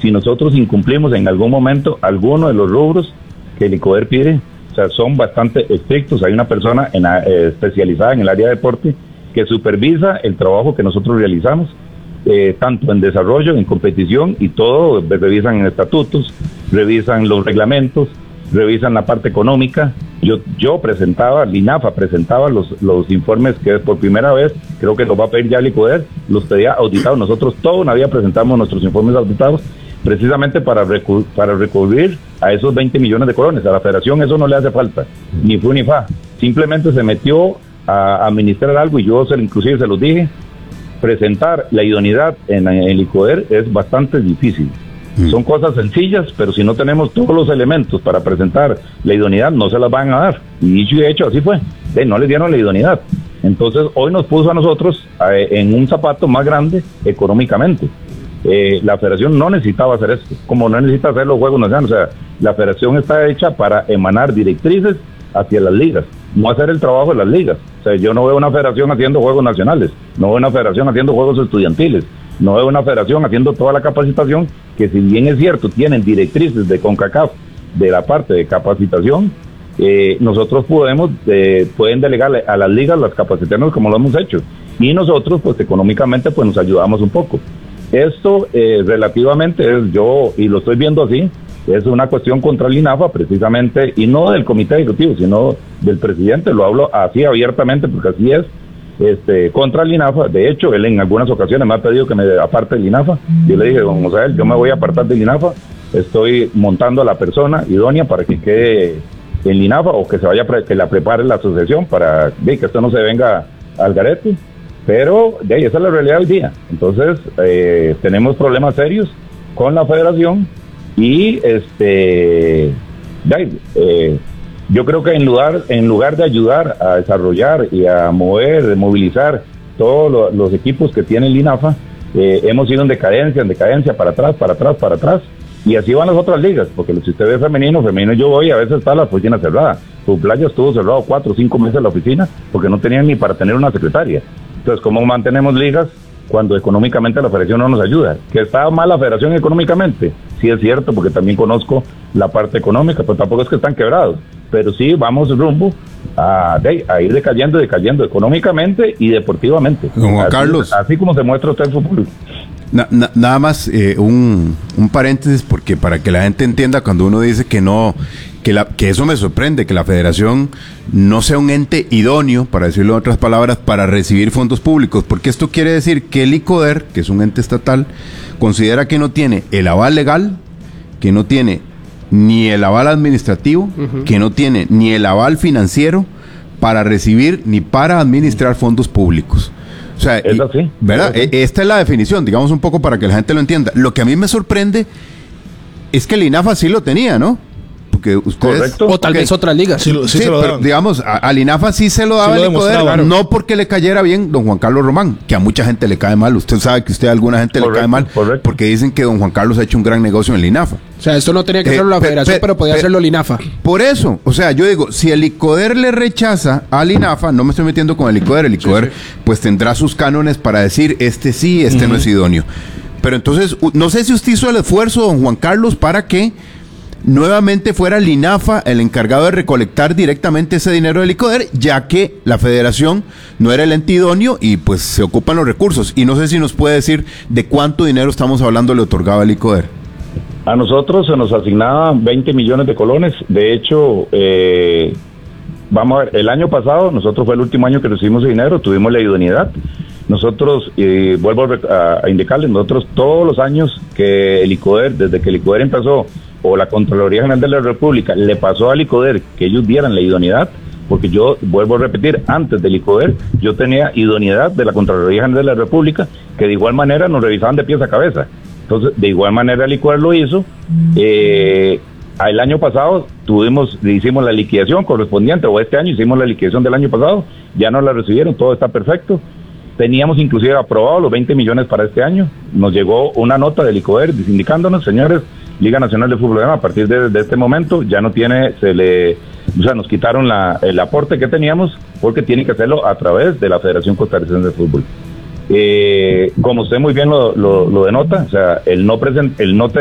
si nosotros incumplimos en algún momento alguno de los rubros que el ICODER pide. O sea, son bastante estrictos. Hay una persona especializada en el área de deporte que supervisa el trabajo que nosotros realizamos, tanto en desarrollo, en competición, y todo. Revisan estatutos, revisan los reglamentos, revisan la parte económica. Yo presentaba, Linafa presentaba los informes que por primera vez, creo que los va a pedir ya el ICODER, los pedía auditados. Nosotros toda una vida presentamos nuestros informes auditados, precisamente para recurrir a esos 20 millones de colones. A la federación eso no le hace falta, ni fu ni fa. Simplemente se metió a administrar algo, y yo inclusive se los dije, presentar la idoneidad en el ICODER es bastante difícil. Son cosas sencillas, pero si no tenemos todos los elementos para presentar la idoneidad, no se las van a dar. Y dicho y hecho, así fue. No les dieron la idoneidad. Entonces, hoy nos puso a nosotros en un zapato más grande económicamente. La federación no necesitaba hacer esto, como no necesita hacer los Juegos Nacionales. O sea, la federación está hecha para emanar directrices hacia las ligas, no hacer el trabajo de las ligas. O sea, yo no veo una federación haciendo Juegos Nacionales, no veo una federación haciendo Juegos Estudiantiles, no veo una federación haciendo toda la capacitación, que si bien es cierto, tienen directrices de CONCACAF de la parte de capacitación, nosotros pueden delegarle a las ligas las capacitaciones como lo hemos hecho, y nosotros pues económicamente pues nos ayudamos un poco. Esto relativamente y lo estoy viendo así, es una cuestión contra el INAFA precisamente, y no del comité ejecutivo, sino del presidente. Lo hablo así abiertamente porque así es, contra el INAFA. De hecho, él en algunas ocasiones me ha pedido que me aparte del INAFA. Yo le dije, don José, yo me voy a apartar del INAFA, estoy montando a la persona idónea para que quede en el INAFA, o que se vaya, que la prepare la asociación para que esto no se venga al garete. Pero esa es la realidad del día. Entonces, tenemos problemas serios con la federación, y yo creo que en lugar de ayudar a desarrollar y a movilizar todos los equipos que tiene el INAFA, hemos ido en decadencia, para atrás, y así van las otras ligas, porque si usted ve femenino yo voy, a veces está la oficina cerrada. Su playa estuvo cerrado 4 o 5 meses la oficina, porque no tenían ni para tener una secretaria. Entonces, ¿cómo mantenemos ligas cuando económicamente la federación no nos ayuda? ¿Que está mal la federación económicamente? Sí, es cierto, porque también conozco la parte económica, pero tampoco es que están quebrados. Pero sí vamos rumbo a ir decayendo económicamente y deportivamente. Don Juan Carlos, así como se muestra usted en su público. Nada más un paréntesis, porque para que la gente entienda, cuando uno dice que no, que eso me sorprende, que la federación no sea un ente idóneo, para decirlo en otras palabras, para recibir fondos públicos, porque esto quiere decir que el ICODER, que es un ente estatal, considera que no tiene el aval legal, que no tiene ni el aval administrativo, que no tiene ni el aval financiero para recibir ni para administrar fondos públicos. O sea, es así, ¿verdad? Es así. Esta es la definición, digamos, un poco para que la gente lo entienda. Lo que a mí me sorprende es que el INAFA sí lo tenía, ¿no? Porque ustedes... Correcto. O tal vez otras ligas. Sí, pero digamos, al INAFA sí se lo daba el ICODER, claro. No porque le cayera bien don Juan Carlos Román, que a mucha gente le cae mal. Usted sabe que a alguna gente le cae mal, porque dicen que don Juan Carlos ha hecho un gran negocio en el INAFA. O sea, esto no tenía que hacerlo la federación, pero podía hacerlo el INAFA. Por eso, o sea, yo digo, si el ICODER le rechaza al INAFA, no me estoy metiendo con el ICODER, pues tendrá sus cánones para decir, sí, no es idóneo. Pero entonces, no sé si usted hizo el esfuerzo, don Juan Carlos, para que nuevamente fuera el INAFA el encargado de recolectar directamente ese dinero del ICODER, ya que la federación no era el ente idóneo y pues se ocupan los recursos. Y no sé si nos puede decir de cuánto dinero estamos hablando le otorgaba el ICODER. A nosotros se nos asignaban 20 millones de colones. De hecho, vamos a ver, el año pasado, nosotros fue el último año que recibimos ese dinero, tuvimos la idoneidad. Nosotros, vuelvo a indicarles, nosotros todos los años que el ICODER, desde que el ICODER empezó, o la Contraloría General de la República le pasó al ICODER que ellos dieran la idoneidad, porque yo vuelvo a repetir, antes del ICODER yo tenía idoneidad de la Contraloría General de la República, que de igual manera nos revisaban de pies a cabeza. Entonces, de igual manera el ICODER lo hizo. El año pasado hicimos la liquidación correspondiente, o este año hicimos la liquidación del año pasado, ya no la recibieron, todo está perfecto. Teníamos inclusive aprobado los 20 millones para este año. Nos llegó una nota del ICODER indicándonos, señores, Liga Nacional de Fútbol, a partir de este momento ya no tiene, nos quitaron el aporte que teníamos, porque tiene que hacerlo a través de la Federación Costarricense de Fútbol. Como usted muy bien lo denota, o sea, el no tener